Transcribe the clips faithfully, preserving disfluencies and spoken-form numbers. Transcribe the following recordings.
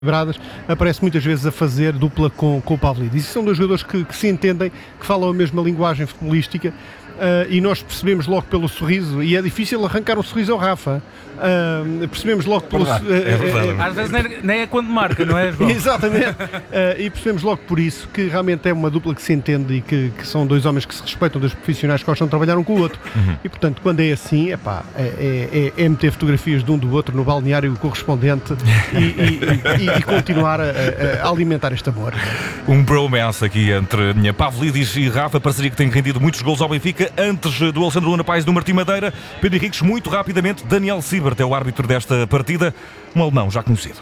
equilibradas, aparece muitas vezes a fazer dupla com, com o Pavlidis. São dois jogadores que, que se entendem, que falam a mesma linguagem futebolística, uh, e nós percebemos logo pelo sorriso, e é difícil arrancar o sorriso ao Rafa. Uh, percebemos logo pelo uh, é verdade. Às vezes nem, nem é quando marca, não é, João? Exatamente. Uh, e percebemos logo por isso que realmente é uma dupla que se entende e que, que são dois homens que se respeitam, dois profissionais que gostam de trabalhar um com o outro. Uhum. E portanto, quando é assim, epá, é, é, é meter fotografias de um do outro no balneário correspondente e, e, e, e continuar a, a alimentar este amor. Um bromance aqui entre Pavlidis e Rafa, parceria que tem rendido muitos gols ao Benfica. Antes do Alexandre Luna Paes e do Martim Madeira, Pedro Henriques, muito rapidamente, Daniel Siebert é o árbitro desta partida, um alemão já conhecido.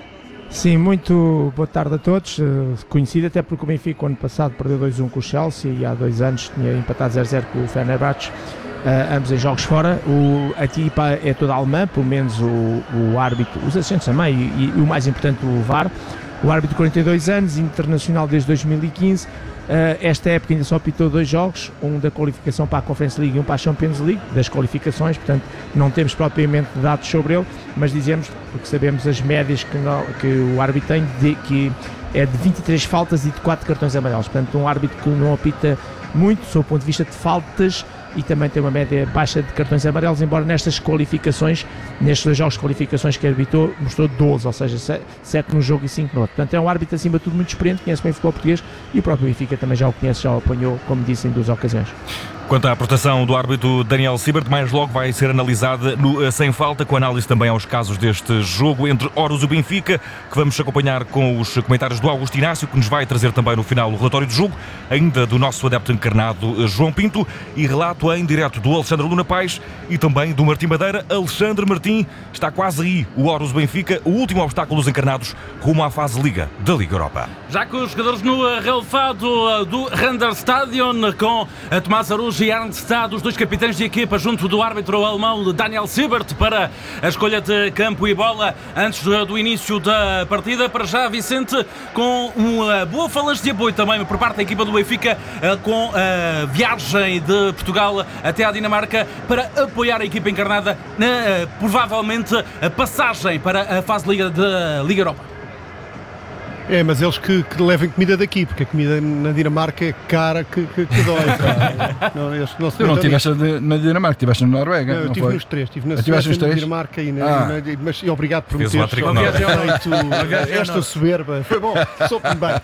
Sim, muito boa tarde a todos. Conhecido até porque o Benfica, ano passado, perdeu dois a um com o Chelsea e há dois anos tinha empatado zero a zero com o Fenerbahçe, uh, ambos em jogos fora. O, a equipa é toda alemã, pelo menos o, o árbitro, os assistentes também, e, e o mais importante, o V A R. O árbitro de quarenta e dois anos, internacional desde dois mil e quinze. Uh, esta época ainda só apitou dois jogos, um da qualificação para a Conference League e um para a Champions League, das qualificações, portanto não temos propriamente dados sobre ele, mas dizemos, porque sabemos as médias que, não, que o árbitro tem, de, que é de vinte e três faltas e de quatro cartões amarelos, portanto um árbitro que não apita muito, sob o ponto de vista de faltas, e também tem uma média baixa de cartões amarelos, embora nestas qualificações, nestes dois jogos de qualificações que arbitrou, mostrou doze, ou seja, sete num jogo e cinco no outro. Portanto, é um árbitro acima de tudo muito experiente, conhece bem o futebol português, e o próprio Benfica também já o conhece, já o apanhou, como disse, em duas ocasiões. Quanto à proteção do árbitro Daniel Siebert, mais logo vai ser analisada no Sem Falta, com análise também aos casos deste jogo entre Orus e Benfica, que vamos acompanhar com os comentários do Augusto Inácio, que nos vai trazer também no final o relatório de jogo, ainda do nosso adepto encarnado João Pinto, e relato em direto do Alexandre Luna Paes e também do Martim Madeira. Alexandre Martim, está quase aí o Orus Benfica, o último obstáculo dos encarnados rumo à fase Liga da Liga Europa. Já com os jogadores no relevado do Render Stadion, com a Tomás Aruz e Arnstad, os dois capitães de equipa, junto do árbitro alemão Daniel Siebert, para a escolha de campo e bola antes do início da partida. Para já, Vicente, com uma boa falange de apoio também por parte da equipa do Benfica, com a viagem de Portugal até à Dinamarca para apoiar a equipa encarnada na provavelmente a passagem para a fase Liga da Liga Europa. É, mas eles que, que levem comida daqui, porque a comida na Dinamarca é cara que, que, que dói. não, eles, não tu não estiveste na Dinamarca, estiveste na Noruega? Não, eu estive nos três, estive na Suécia, na Dinamarca e na, ah. na, mas e obrigado por me teres feito esta soberba. Foi bom, soube-me bem.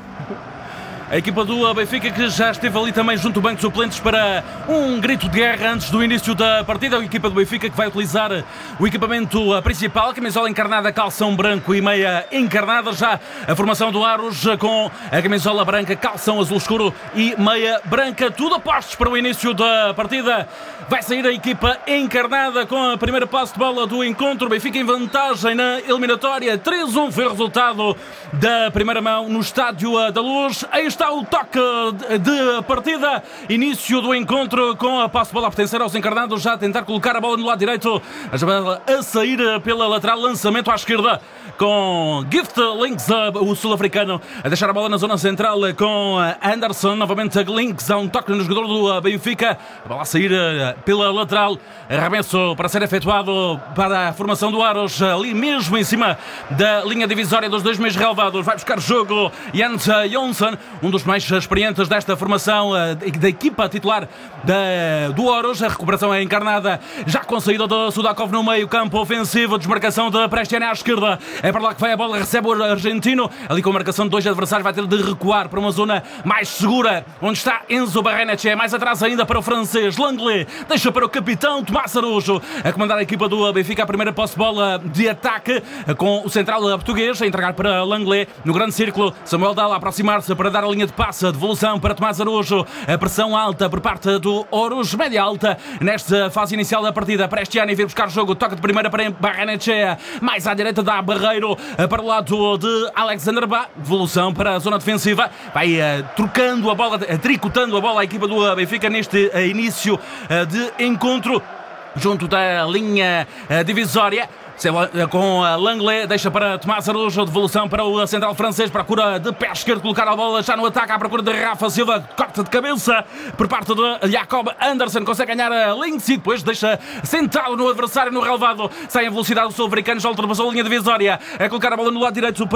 A equipa do Benfica, que já esteve ali também junto ao banco de suplentes para um grito de guerra antes do início da partida. A equipa do Benfica que vai utilizar o equipamento principal, camisola encarnada, calção branco e meia encarnada. Já a formação do Aros com a camisola branca, calção azul escuro e meia branca. Tudo a postos para o início da partida. Vai sair a equipa encarnada com a primeira passe de bola do encontro. Benfica em vantagem na eliminatória. três a um foi o resultado da primeira mão no Estádio da Luz. Aí está o toque de partida. Início do encontro com a passe de bola a pertencer aos encarnados. Já a tentar colocar a bola no lado direito. A bola a sair pela lateral. Lançamento à esquerda com Gift Links, o sul-africano, a deixar a bola na zona central com Anderson. Novamente Links, há um toque no jogador do Benfica. A bola a sair pela lateral. Arremesso para ser efetuado para a formação do Aros, ali mesmo em cima da linha divisória dos dois meios relevados. Vai buscar jogo Jens Jonsson, um dos mais experientes desta formação, da equipa titular da, do Orus. A recuperação é encarnada já com saída do Sudakov no meio campo ofensivo, desmarcação de Prestiani à esquerda, é para lá que vai a bola, recebe o argentino, ali com a marcação de dois adversários, vai ter de recuar para uma zona mais segura, onde está Enzo Barrenetxea, mais atrás ainda para o francês Langley, deixa para o capitão Tomás Arujo a comandar a equipa do Benfica. A primeira posse de bola de ataque com o central português a entregar para Langley no grande círculo. Samuel Dalla a aproximar-se para dar a linha de passe, devolução para Tomás Arujo, a pressão alta por parte do Orus, média alta nesta fase inicial da partida. Prestiani vir buscar jogo, toque de primeira para Barrenetxea, mais à direita da Barreiro para o lado de Alexander Bá, devolução para a zona defensiva, vai uh, trocando a bola, uh, tricotando a bola a equipa do Benfica neste uh, início uh, de encontro junto da linha uh, divisória. Com a Langlais, deixa para Tomás Araújo, devolução para o central francês, procura de pé esquerdo colocar a bola já no ataque à procura de Rafa Silva, corta de cabeça por parte de Jacob Anderson, consegue ganhar a Links e depois deixa sentado no adversário no relevado, sai em velocidade o sul-africano, já ultrapassou a linha divisória, a colocar a bola no lado direito